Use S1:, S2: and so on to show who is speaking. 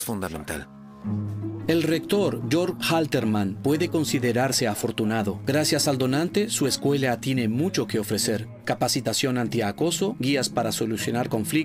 S1: fundamental.
S2: El rector, Georg Haltermann, puede considerarse afortunado. Gracias al donante, su escuela tiene mucho que ofrecer. Capacitación antiacoso, guías para solucionar conflictos,